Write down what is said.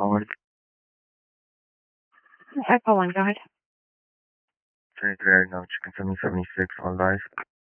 calling? Echo 1, go ahead. 23 no, chicken 776 on live.